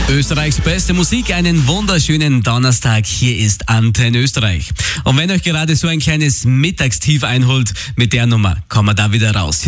Österreichs beste Musik, einen wunderschönen Donnerstag. Hier ist Antenne Österreich. Und wenn euch gerade so ein kleines Mittagstief einholt, mit der Nummer kommen wir da wieder raus.